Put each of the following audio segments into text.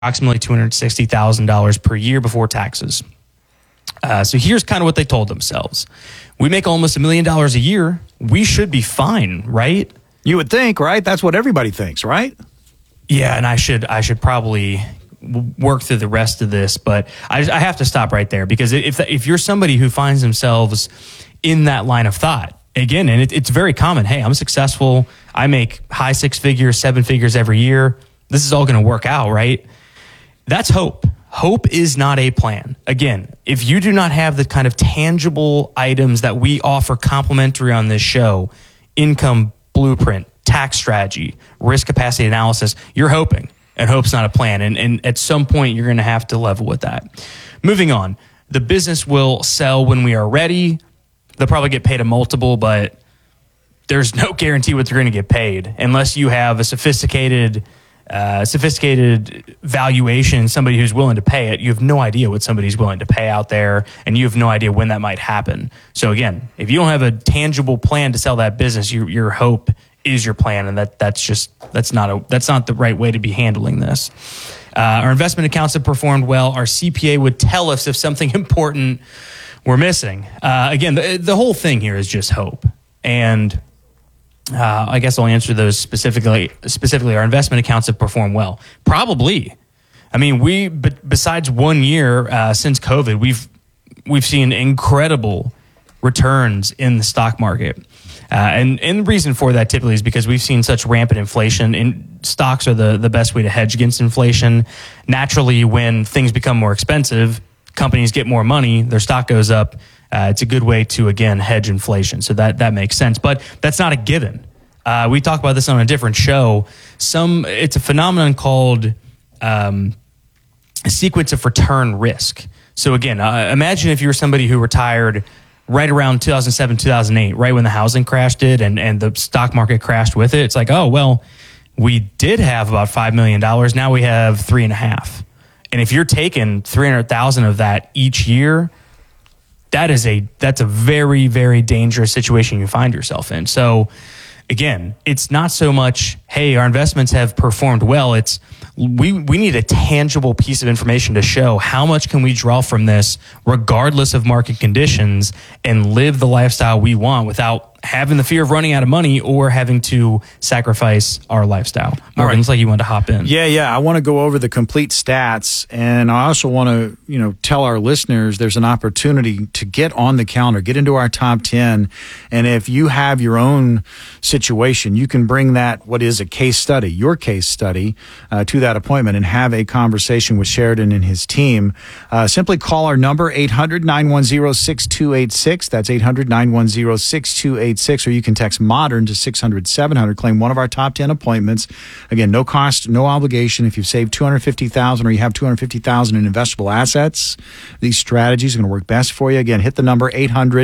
approximately $260,000 per year before taxes. So here's kind of what they told themselves. We make almost $1 million a year. We should be fine, right? You would think, right? That's what everybody thinks, right? Yeah, and I should probably work through the rest of this, but I have to stop right there, because if you're somebody who finds themselves in that line of thought, again, and it's very common, hey, I'm successful, I make high 6 figures, 7 figures every year, this is all going to work out, right? That's hope. Hope is not a plan. Again, if you do not have the kind of tangible items that we offer complimentary on this show, income blueprint, tax strategy, risk capacity analysis, you're hoping, and hope's not a plan. And at some point, you're going to have to level with that. Moving on, the business will sell when we are ready. They'll probably get paid a multiple, but there's no guarantee what they're going to get paid unless you have a sophisticated valuation, somebody who's willing to pay it. You have no idea what somebody's willing to pay out there, and you have no idea when that might happen. So again, if you don't have a tangible plan to sell that business, your hope is your plan, and that's not the right way to be handling this. Our investment accounts have performed well. Our CPA would tell us if something important we're missing. Again, the whole thing here is just hope, and I guess I'll answer those specifically. Our investment accounts have performed well. Probably. I mean, besides 1 year since COVID, we've seen incredible returns in the stock market. And the reason for that typically is because we've seen such rampant inflation, and stocks are the best way to hedge against inflation. Naturally, when things become more expensive, companies get more money, their stock goes up. It's a good way to, again, hedge inflation. So that makes sense. But that's not a given. We talk about this on a different show. It's a phenomenon called a sequence of return risk. So again, imagine if you were somebody who retired right around 2007, 2008, right when the housing crash did and the stock market crashed with it. It's like, oh, well, we did have about $5 million. Now we have $3.5 million. And if you're taking 300,000 of that each year, that's a very, very dangerous situation you find yourself in. So again, it's not so much, hey, our investments have performed well. It's we need a tangible piece of information to show how much can we draw from this regardless of market conditions and live the lifestyle we want without having the fear of running out of money or having to sacrifice our lifestyle. Morgan, looks like you wanted to hop in. Yeah. I want to go over the complete stats, and I also want to, tell our listeners there's an opportunity to get on the calendar, get into our top 10, and if you have your own situation, you can bring what is a case study, your case study, to that appointment and have a conversation with Sheridan and his team. Simply call our number, 800-910-6286. That's 800-910-6286. Or you can text MODERN to 600-700. Claim one of our top 10 appointments. Again, no cost, no obligation. If you've saved $250,000 or you have $250,000 in investable assets, these strategies are going to work best for you. Again, hit the number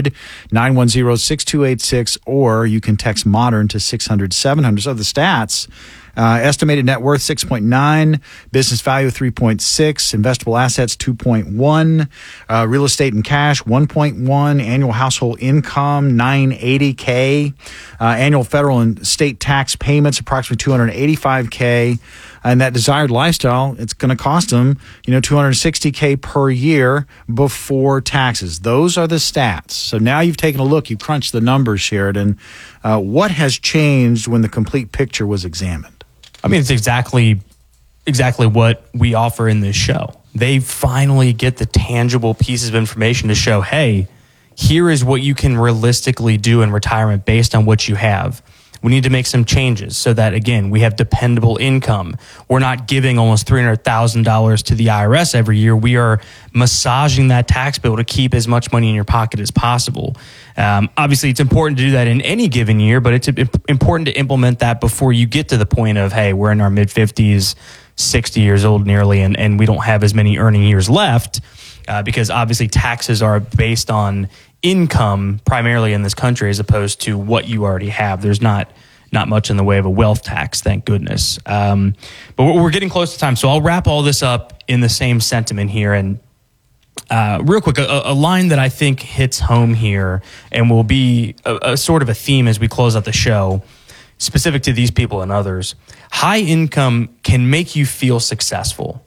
800-910-6286, or you can text MODERN to 600-700. So the stats. Estimated net worth 6.9, business value 3.6, investable assets 2.1, real estate and cash 1.1, annual household income $980K, annual federal and state tax payments approximately $285K, and that desired lifestyle, it's going to cost them $260K per year before taxes. Those are the stats. So now you've taken a look, you've crunched the numbers, Sheridan. What has changed when the complete picture was examined? I mean, it's exactly what we offer in this show. They finally get the tangible pieces of information to show, hey, here is what you can realistically do in retirement based on what you have. We need to make some changes so that, again, we have dependable income. We're not giving almost $300,000 to the IRS every year. We are massaging that tax bill to keep as much money in your pocket as possible. Obviously, it's important to do that in any given year, but it's important to implement that before you get to the point of, hey, we're in our mid-50s, 60 years old nearly, and we don't have as many earning years left, because obviously taxes are based on income primarily in this country as opposed to what you already have. There's not much in the way of a wealth tax, thank goodness. But we're getting close to time, so I'll wrap all this up in the same sentiment here. And real quick, a line that I think hits home here and will be a sort of a theme as we close out the show, specific to these people and others. High income can make you feel successful.